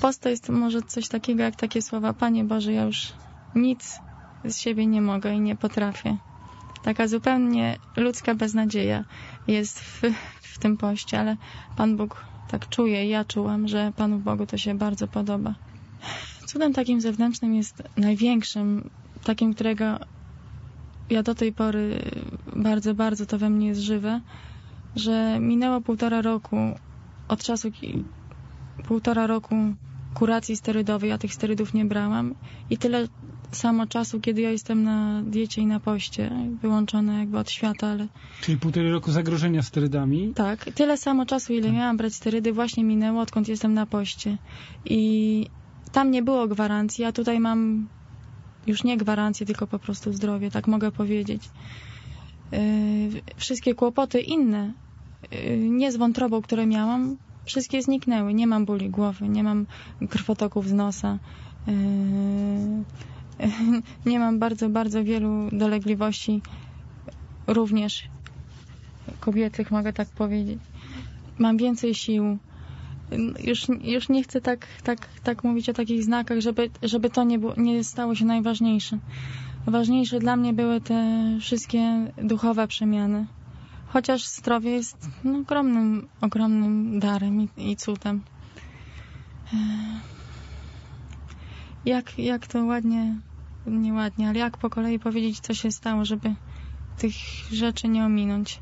Post to jest może coś takiego jak takie słowa: Panie Boże, ja już nic z siebie nie mogę i nie potrafię. Taka zupełnie ludzka beznadzieja jest w tym poście, ale Pan Bóg tak czuje i ja czułam, że Panu Bogu to się bardzo podoba. Cudem takim zewnętrznym jest największym, takim, którego ja do tej pory bardzo, bardzo to we mnie jest żywe, że minęło 1,5 roku od czasu, 1,5 roku kuracji sterydowej, ja tych sterydów nie brałam i tyle samo czasu, kiedy ja jestem na diecie i na poście, wyłączona jakby od świata, ale... Czyli 1,5 roku zagrożenia sterydami? Tak, tyle samo czasu, ile miałam brać sterydy, właśnie minęło, odkąd jestem na poście. I tam nie było gwarancji, a tutaj mam już nie gwarancję, tylko po prostu zdrowie, tak mogę powiedzieć. Wszystkie kłopoty inne, nie z wątrobą, które miałam, wszystkie zniknęły. Nie mam bóli głowy, nie mam krwotoków z nosa, nie mam bardzo, bardzo wielu dolegliwości, również kobiecych, mogę tak powiedzieć. Mam więcej sił. Już nie chcę tak mówić o takich znakach, żeby to nie stało się najważniejsze. Ważniejsze dla mnie były te wszystkie duchowe przemiany. Chociaż zdrowie jest ogromnym darem i cudem. Jak to nieładnie, ale jak po kolei powiedzieć, co się stało, żeby tych rzeczy nie ominąć.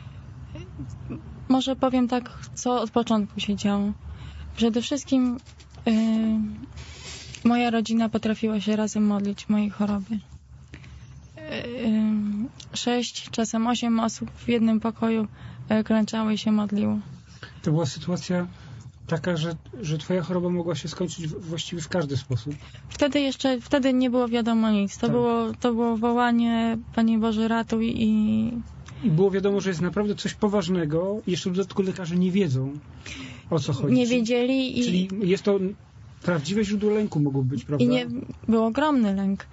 Może powiem tak, co od początku się działo. Przede wszystkim moja rodzina potrafiła się razem modlić w mojej chorobie. 6, czasem 8 osób w jednym pokoju klęczało i się modliło. To była sytuacja taka, że twoja choroba mogła się skończyć właściwie w każdy sposób. Wtedy nie było wiadomo nic. To było wołanie: Panie Boże, ratuj i było wiadomo, że jest naprawdę coś poważnego i jeszcze w dodatku lekarze nie wiedzą, o co chodzi. Nie wiedzieli. Czyli jest to prawdziwe źródło lęku mogło być, prawda? Był ogromny lęk.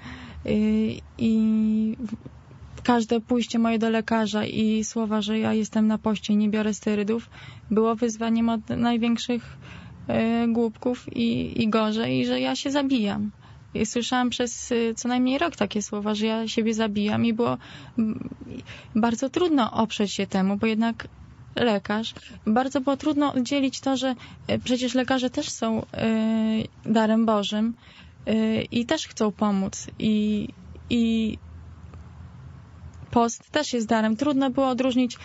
I każde pójście moje do lekarza i słowa, że ja jestem na poście i nie biorę sterydów, było wyzwaniem od największych głupków i gorzej, że ja się zabijam. I słyszałam przez co najmniej rok takie słowa, że ja siebie zabijam i było bardzo trudno oprzeć się temu, bo jednak lekarz, bardzo było trudno oddzielić to, że przecież lekarze też są darem Bożym i też chcą pomóc i post też jest darem. Trudno było odróżnić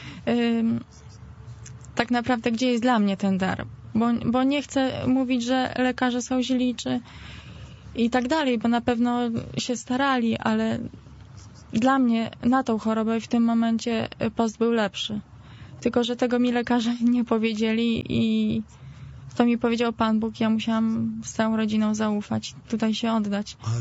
tak naprawdę, gdzie jest dla mnie ten dar, bo nie chcę mówić, że lekarze są źli i tak dalej, bo na pewno się starali, ale dla mnie na tą chorobę w tym momencie post był lepszy. Tylko że tego mi lekarze nie powiedzieli i to mi powiedział Pan Bóg. Ja musiałam z całą rodziną zaufać, tutaj się oddać.